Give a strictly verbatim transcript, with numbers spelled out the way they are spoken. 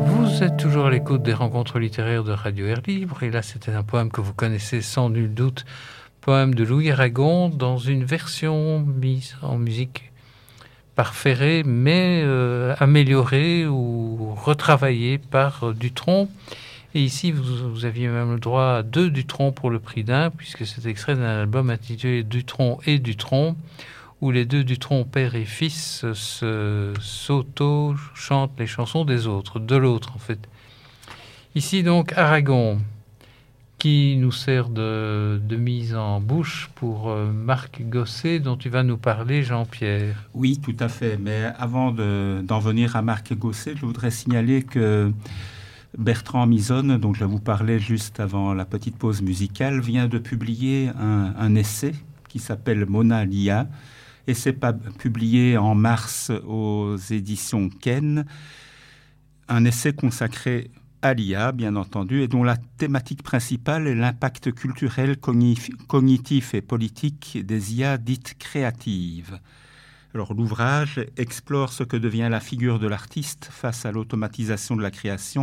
Vous êtes toujours à l'écoute des rencontres littéraires de Radio Air Libre, et là c'était un poème que vous connaissez sans nul doute, poème de Louis Aragon, dans une version mise en musique par Ferré, mais euh, améliorée ou retravaillée par euh, Dutronc. Et ici, vous, vous aviez même le droit à deux Dutronc pour le prix d'un, puisque c'est extrait d'un album intitulé Dutronc et Dutronc, où les deux Dutronc, père et fils, se, s'auto-chantent les chansons des autres, de l'autre en fait. Ici donc Aragon, qui nous sert de, de mise en bouche pour euh, Marc Gosset, dont tu vas nous parler, Jean-Pierre. Oui, tout à fait. Mais avant de, d'en venir à Marc Gosset, je voudrais signaler que Bertrand Misonne, dont je vous parlais juste avant la petite pause musicale, vient de publier un, un essai qui s'appelle Mona Lia, et c'est pas publié en mars aux éditions Ken, un essai consacré à l'I A, bien entendu, et dont la thématique principale est l'impact culturel, cognitif et politique des I A dites créatives. Alors, l'ouvrage explore ce que devient la figure de l'artiste face à l'automatisation de la création